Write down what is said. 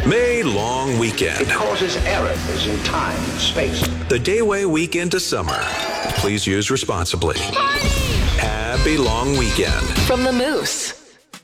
May long weekend. It causes errors in time and space. The Dayway weekend to summer. Please use responsibly. Happy long weekend. From the Moose.